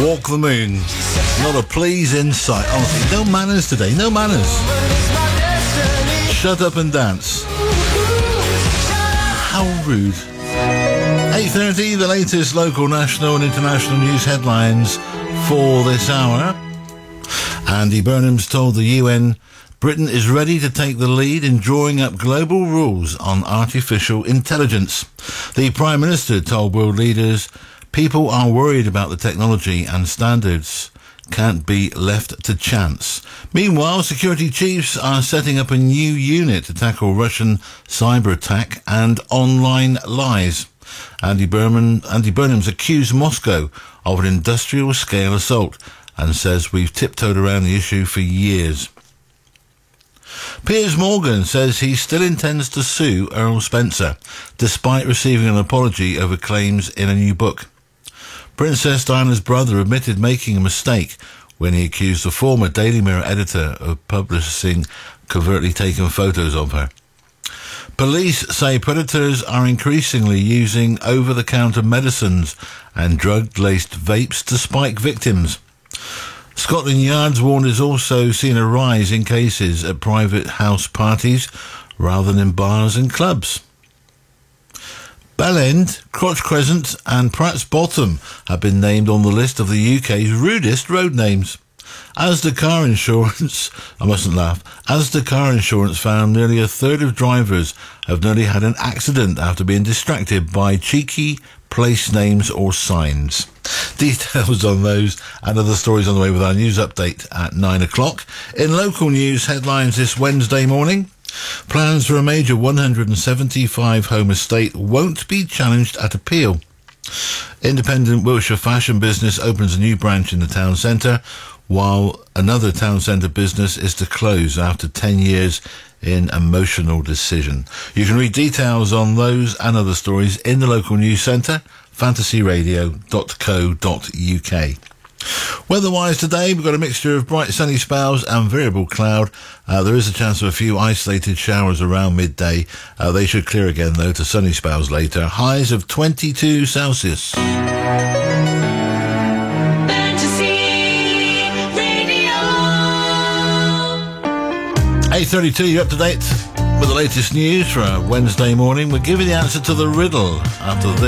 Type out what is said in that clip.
walk the moon. Not a please in sight. Honestly, no manners today. No manners. Shut up and dance. How rude. 8:30, the latest local, national and international news headlines for this hour. Andy Burnham's told the UN Britain is ready to take the lead in drawing up global rules on artificial intelligence. The Prime Minister told world leaders people are worried about the technology and standards can't be left to chance. Meanwhile, security chiefs are setting up a new unit to tackle Russian cyber attack and online lies. Andy Burnham's accused Moscow of an industrial-scale assault and says we've tiptoed around the issue for years. Piers Morgan says he still intends to sue Earl Spencer, despite receiving an apology over claims in a new book. Princess Diana's brother admitted making a mistake when he accused the former Daily Mirror editor of publishing covertly taken photos of her. Police say predators are increasingly using over-the-counter medicines and drug-laced vapes to spike victims. Scotland Yard's warned has also seen a rise in cases at private house parties rather than in bars and clubs. Bellend, Crotch Crescent and Pratt's Bottom have been named on the list of the UK's rudest road names. Asda Car Insurance, I mustn't laugh, Asda Car Insurance found nearly a third of drivers have nearly had an accident after being distracted by cheeky place names or signs. Details on those and other stories on the way with our news update at 9 o'clock. In local news headlines this Wednesday morning, plans for a major 175-home estate won't be challenged at appeal. Independent Wiltshire fashion business opens a new branch in the town centre, while another town centre business is to close after 10 years in emotional decision. You can read details on those and other stories in the local news centre, fantasyradio.co.uk. Weather-wise today, we've got a mixture of bright sunny spells and variable cloud. There is a chance of a few isolated showers around midday. They should clear again, though, to sunny spells later. Highs of 22 Celsius. Fantasy Radio. 8:32, you're up to date with the latest news for a Wednesday morning. We'll give you the answer to the riddle after this.